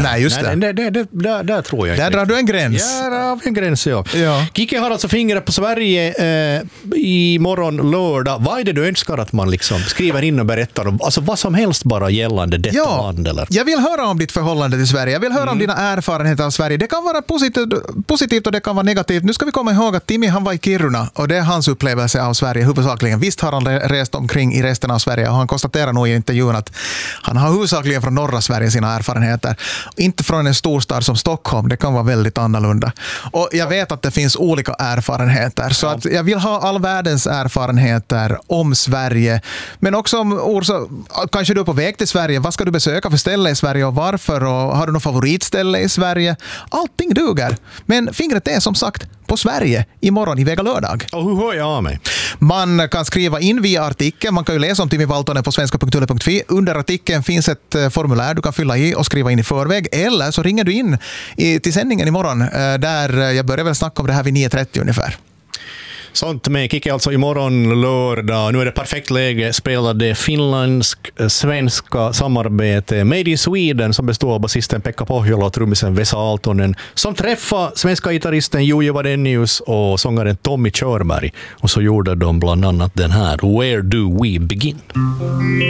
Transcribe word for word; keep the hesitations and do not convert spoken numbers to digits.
Nej, just det. Nej, det, det, det där, där tror jag där inte. Där drar du en gräns. Ja, där har vi en gräns, ja. ja. Kike har alltså fingret på Sverige eh, i morgon lördag. Vad är det du önskar att man liksom skriver in och berättar om? Alltså vad som helst bara gällande detta ja, land, eller? Jag vill höra om ditt förhållande till Sverige. Jag vill höra mm. om dina erfarenheter av Sverige. Det kan vara positivt, positivt och det kan vara negativt. Nu ska vi komma ihåg att Timmy, han var i Kiruna och det är hans upplevelse av Sverige huvudsakligen. Visst har han rest omkring i resten av Sverige och han konstaterar nog i intervjun att han har huvudsakligen från norra Sverige sina erfarenheter. Inte från en storstad som Stockholm. Det kan vara väldigt annorlunda. Och jag vet att det finns olika erfarenheter. Så att jag vill ha all världens erfarenheter om Sverige. Men också om orsak, kanske du är på väg till Sverige. Vad ska du besöka för ställe i Sverige och varför? Och har du något favoritställe i Sverige? Allting duger. Men fingret är som sagt på Sverige imorgon i Vega lördag. Och hur hör jag av mig? Man kan skriva in via artikeln. Man kan ju läsa om Timmy Valtonen på svenska punkt yle punkt fi. Under artikeln finns ett formulär du kan fylla i och skriva in i förväg. Eller så ringer du in i, till sändningen imorgon. Där jag börjar väl snacka om det här vid nio trettio ungefär. Sånt med Kike alltså imorgon lördag. Nu är det perfekt läge. Spelade finländsk-svenska samarbete Made in Sweden som består av basisten Pekka Pohjola och trummisen Vesa Aaltonen som träffade svenska gitarristen Jojo Wadenius och sångaren Tommy Körberg. Och så gjorde de bland annat den här Where Do We Begin?